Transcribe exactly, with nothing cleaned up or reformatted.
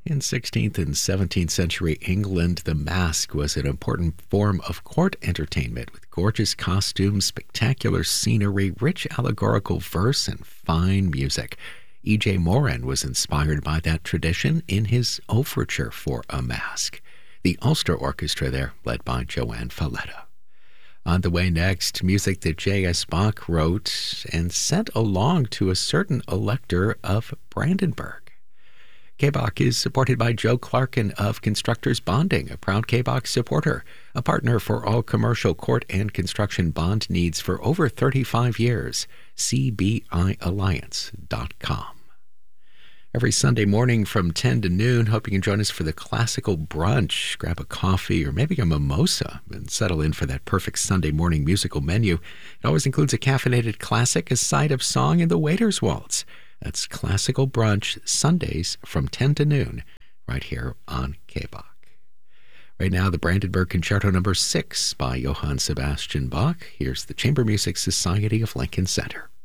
In sixteenth and seventeenth century England, the mask was an important form of court entertainment with gorgeous costumes, spectacular scenery, rich allegorical verse, and fine music. E J. Moran was inspired by that tradition in his overture for A Mask. The Ulster Orchestra there, led by Joanne Falletta. On the way next, music that J S. Bach wrote and sent along to a certain elector of Brandenburg. K-Bach is supported by Joe Clarkin of Constructors Bonding, a proud K-Bach supporter, a partner for all commercial court and construction bond needs for over thirty-five years. C B I alliance dot com. Every Sunday morning from ten to noon, hope you can join us for the classical brunch. Grab a coffee or maybe a mimosa and settle in for that perfect Sunday morning musical menu. It always includes a caffeinated classic, a side of song, and the waiter's waltz. That's Classical Brunch, Sundays from ten to noon, right here on K-Bach. Right now, the Brandenburg Concerto number six by Johann Sebastian Bach. Here's the Chamber Music Society of Lincoln Center.